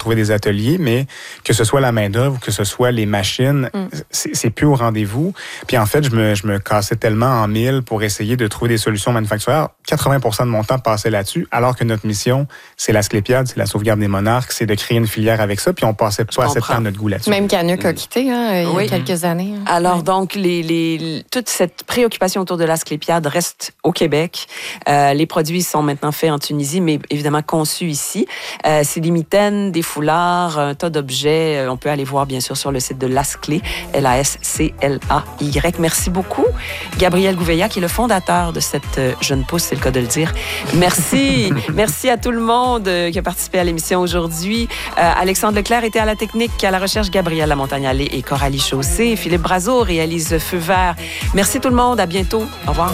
trouver des ateliers, mais que ce soit la main-d'œuvre, que ce soit les machines, c'est plus au rendez-vous. Puis en fait, je me cassais tellement en mille pour essayer de trouver des solutions manufacturières. 80% de mon temps passait là-dessus, alors que notre mission, c'est l'Asclépiade, c'est la sauvegarde des monarques, c'est de créer une filière avec ça, puis on passait pas assez de temps notre goût là-dessus. Même Canuck a quitté il y a quelques années. Alors donc, toute cette préoccupation autour de l'Asclépiade reste au Québec. Les produits sont maintenant faits en Tunisie, mais évidemment conçus ici. C'est des mitaines, des foulards, un tas d'objets. On peut aller voir, bien sûr, sur le site de l'Asclé, LASCLAY. Merci beaucoup, Gabriel Gouveia, qui est le fondateur de cette jeune pousse, c'est le cas de le dire. Merci. Merci à tout le monde qui a participé à l'émission aujourd'hui. Alexandre Leclerc était à la technique, à la recherche, Gabrielle Lamontagne-Allé et Coralie Chaussé. Philippe Brazeau réalise Feu vert. Merci tout le monde. À bientôt. Au revoir.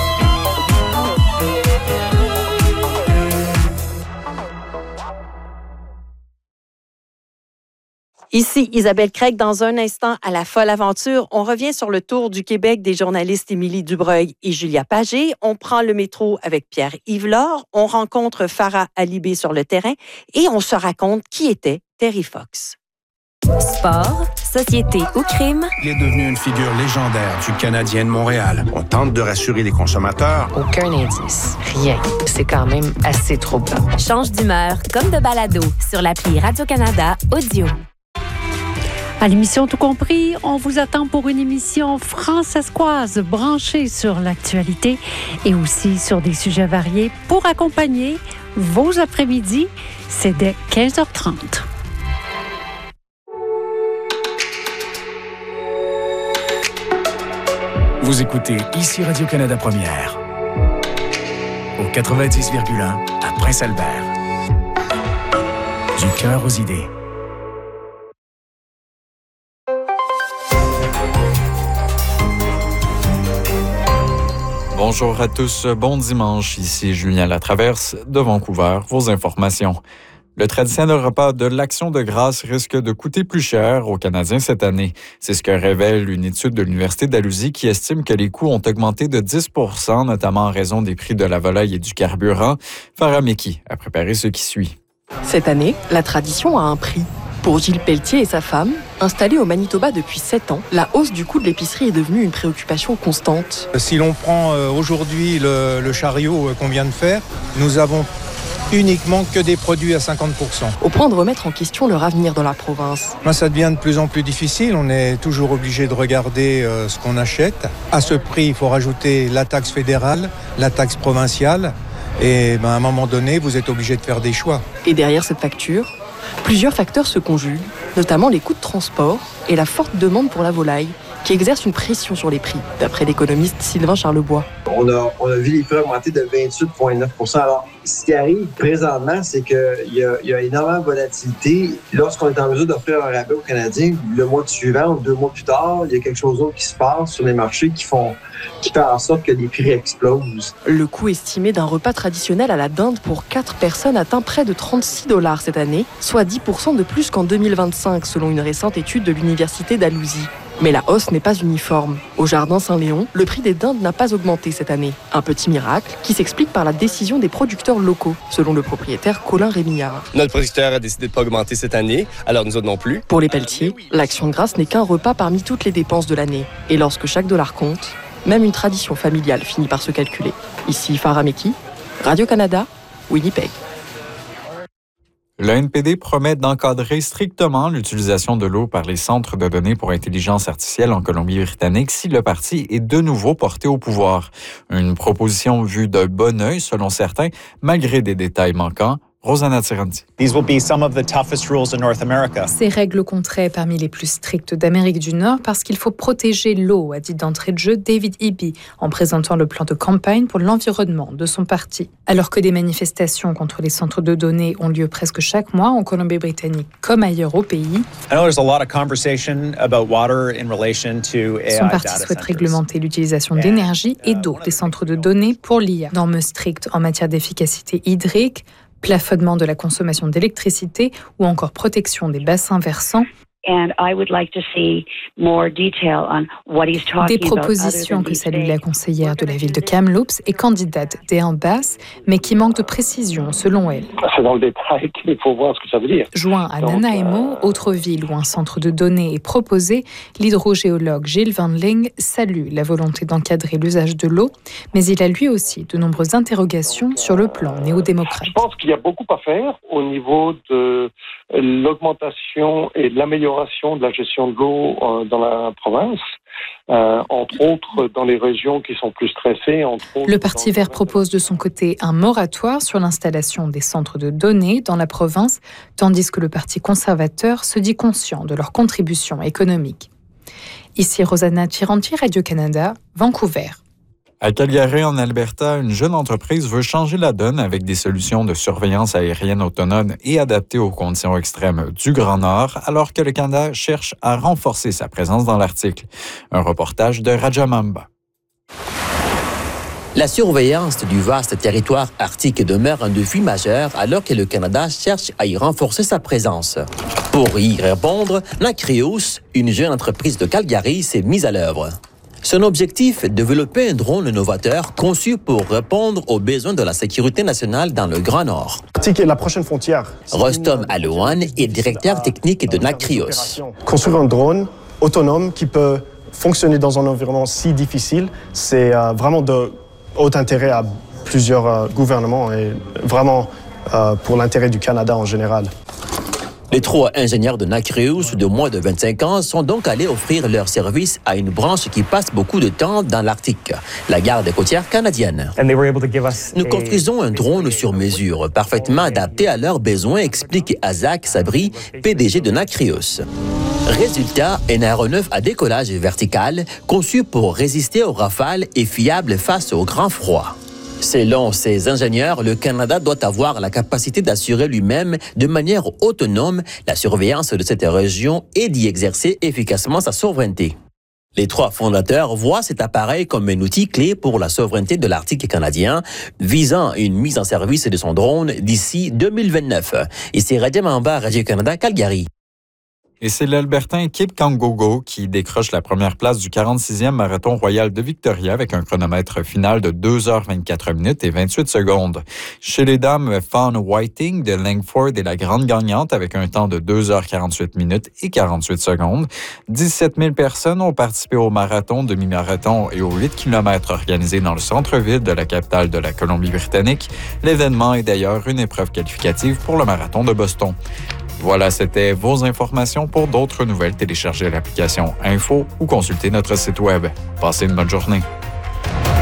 Ici Isabelle Craig. Dans un instant, à la folle aventure, on revient sur le tour du Québec des journalistes Émilie Dubreuil et Julia Pagé. On prend le métro avec Pierre-Yves Laure. On rencontre Farah Alibé sur le terrain et on se raconte qui était Terry Fox. Sport, société ou crime. Il est devenu une figure légendaire du Canadien de Montréal. On tente de rassurer les consommateurs. Aucun indice. Rien. C'est quand même assez troublant. Change d'humeur comme de balado sur l'appli Radio-Canada Audio. À l'émission Tout compris, on vous attend pour une émission francescoise branchée sur l'actualité et aussi sur des sujets variés pour accompagner vos après-midi. C'est dès 15h30. Vous écoutez ici Radio-Canada Première au 90,1 à Prince-Albert. Du cœur aux idées. Bonjour à tous, bon dimanche. Ici Julien Latraverse de Vancouver. Vos informations. Le traditionnel repas de l'Action de grâce risque de coûter plus cher aux Canadiens cette année. C'est ce que révèle une étude de l'Université d'Alousie qui estime que les coûts ont augmenté de 10 %, notamment en raison des prix de la volaille et du carburant. Farah Meki a préparé ce qui suit. Cette année, la tradition a un prix. Pour Gilles Pelletier et sa femme, installés au Manitoba depuis 7 ans, la hausse du coût de l'épicerie est devenue une préoccupation constante. Si l'on prend aujourd'hui le chariot qu'on vient de faire, nous avons uniquement que des produits à 50%. Au point de remettre en question leur avenir dans la province. Ça devient de plus en plus difficile. On est toujours obligé de regarder ce qu'on achète. À ce prix, il faut rajouter la taxe fédérale, la taxe provinciale. Et à un moment donné, vous êtes obligé de faire des choix. Et derrière cette facture, plusieurs facteurs se conjuguent, notamment les coûts de transport et la forte demande pour la volaille, qui exerce une pression sur les prix, d'après l'économiste Sylvain Charlebois. On a vu les prix augmenter de 28,9 %. Alors, ce qui arrive présentement, c'est qu'il y a énormément de volatilité. Lorsqu'on est en mesure d'offrir un rabais aux Canadiens, le mois suivant ou 2 mois plus tard, il y a quelque chose d'autre qui se passe sur les marchés qui fait en sorte que les prix explosent. Le coût estimé d'un repas traditionnel à la dinde pour 4 personnes atteint près de 36 $ cette année, soit 10 % de plus qu'en 2025, selon une récente étude de l'Université d'Alousie. Mais la hausse n'est pas uniforme. Au Jardin Saint-Léon, le prix des dindes n'a pas augmenté cette année. Un petit miracle qui s'explique par la décision des producteurs locaux, selon le propriétaire Colin Rémillard. Notre producteur a décidé de ne pas augmenter cette année, alors nous autres non plus. Pour les Pelletiers, l'Action de grâce n'est qu'un repas parmi toutes les dépenses de l'année. Et lorsque chaque dollar compte, même une tradition familiale finit par se calculer. Ici Farah Meki, Radio-Canada, Winnipeg. Le NPD promet d'encadrer strictement l'utilisation de l'eau par les centres de données pour intelligence artificielle en Colombie-Britannique si le parti est de nouveau porté au pouvoir. Une proposition vue d'un bon œil selon certains, malgré des détails manquants. Rosanna Tiranti. Ces règles compteraient parmi les plus strictes d'Amérique du Nord parce qu'il faut protéger l'eau, a dit d'entrée de jeu David Eby en présentant le plan de campagne pour l'environnement de son parti. Alors que des manifestations contre les centres de données ont lieu presque chaque mois en Colombie-Britannique comme ailleurs au pays, son parti souhaite réglementer l'utilisation d'énergie et d'eau des centres de données pour l'IA. Normes strictes en matière d'efficacité hydrique, plafonnement de la consommation d'électricité ou encore protection des bassins versants. Des propositions que salue la conseillère de la ville de Kamloops et candidate des Bass, mais qui manquent de précision selon elle. C'est dans le détail qu'il faut voir ce que ça veut dire. Joint à Nanaimo, autre ville où un centre de données est proposé, l'hydrogéologue Gilles Van Ling salue la volonté d'encadrer l'usage de l'eau, mais il a lui aussi de nombreuses interrogations sur le plan néo-démocrate. Je pense qu'il y a beaucoup à faire au niveau de l'augmentation et de l'amélioration de la gestion de l'eau dans la province. Entre autres dans les régions qui sont plus stressées. Le Parti vert propose de son côté un moratoire sur l'installation des centres de données dans la province, tandis que le Parti conservateur se dit conscient de leur contribution économique. Ici Rosanna Tiranti, Radio-Canada, Vancouver. À Calgary, en Alberta, une jeune entreprise veut changer la donne avec des solutions de surveillance aérienne autonome et adaptées aux conditions extrêmes du Grand Nord, alors que le Canada cherche à renforcer sa présence dans l'Arctique. Un reportage de Rajamamba. La surveillance du vaste territoire arctique demeure un défi majeur alors que le Canada cherche à y renforcer sa présence. Pour y répondre, Nacreus, une jeune entreprise de Calgary, s'est mise à l'œuvre. Son objectif est de développer un drone novateur conçu pour répondre aux besoins de la sécurité nationale dans le Grand Nord. L'Arctique est la prochaine frontière. Rostom Alouan est directeur technique de Nacreus. Construire un drone autonome qui peut fonctionner dans un environnement si difficile, c'est vraiment de haut intérêt à plusieurs gouvernements et vraiment pour l'intérêt du Canada en général. Les 3 ingénieurs de Nacreus de moins de 25 ans sont donc allés offrir leur service à une branche qui passe beaucoup de temps dans l'Arctique, la garde côtière canadienne. Nous construisons un drone sur mesure, parfaitement adapté à leurs besoins, explique Azak Sabri, PDG de Nacreus. Résultat, un aéronef à décollage vertical conçu pour résister aux rafales et fiable face au grand froid. Selon ces ingénieurs, le Canada doit avoir la capacité d'assurer lui-même de manière autonome la surveillance de cette région et d'y exercer efficacement sa souveraineté. Les 3 fondateurs voient cet appareil comme un outil clé pour la souveraineté de l'Arctique canadien, visant une mise en service de son drone d'ici 2029. Ici Rajamamba, Radio-Canada, Calgary. Et c'est l'Albertain Kip Kangogo qui décroche la première place du 46e marathon royal de Victoria avec un chronomètre final de 2h24 minutes et 28 secondes. Chez les dames, Fawn Whiting de Langford est la grande gagnante avec un temps de 2h48 minutes et 48 secondes. 17 000 personnes ont participé au marathon, demi-marathon et aux 8 km organisés dans le centre-ville de la capitale de la Colombie-Britannique. L'événement est d'ailleurs une épreuve qualificative pour le marathon de Boston. Voilà, c'était vos informations. Pour d'autres nouvelles, téléchargez l'application Info ou consultez notre site Web. Passez une bonne journée.